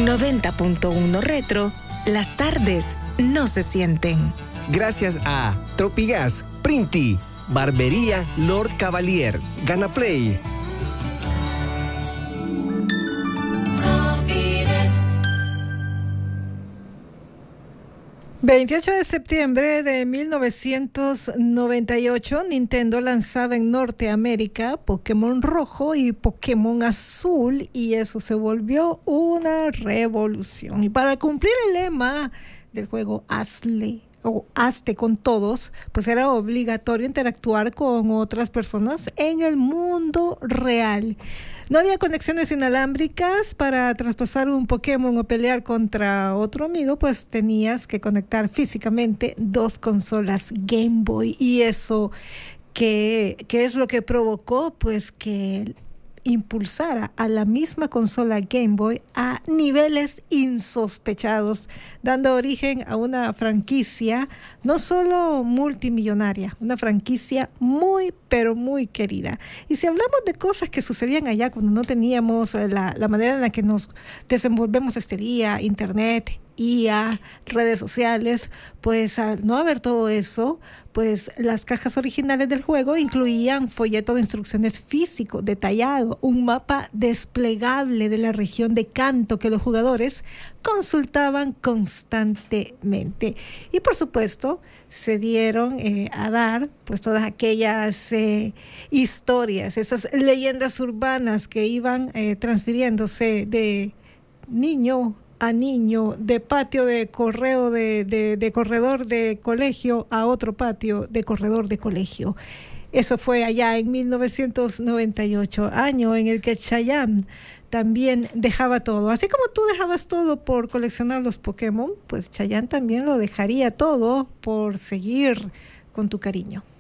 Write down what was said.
90.1 Retro, las tardes no se sienten. Gracias a Tropigas, Printi, Barbería Lord Cavalier, Ganaplay. 28 de septiembre de 1998, Nintendo lanzaba en Norteamérica Pokémon Rojo y Pokémon Azul, y eso se volvió una revolución. Y para cumplir el lema del juego Hazle o Hazte con todos, pues era obligatorio interactuar con otras personas en el mundo real. No había conexiones inalámbricas para traspasar un Pokémon o pelear contra otro amigo, pues tenías que conectar físicamente dos consolas Game Boy. Y eso, ¿qué es lo que provocó? Pues que impulsara a la misma consola Game Boy a niveles insospechados, dando origen a una franquicia no solo multimillonaria, una franquicia muy, pero muy querida. Y si hablamos de cosas que sucedían allá cuando no teníamos la manera en la que nos desenvolvemos este día, internet, IA, redes sociales, pues al no haber todo eso, pues las cajas originales del juego incluían folleto de instrucciones físico detallado, un mapa desplegable de la región de Kanto que los jugadores consultaban constantemente. Y por supuesto se dieron a dar pues todas aquellas historias, esas leyendas urbanas que iban transfiriéndose de niño a niño, de patio de correo de corredor de colegio a otro patio de corredor de colegio. Eso fue allá en 1998, año en el que Chayanne también dejaba todo. Así como tú dejabas todo por coleccionar los Pokémon, pues Chayanne también lo dejaría todo por seguir con tu cariño.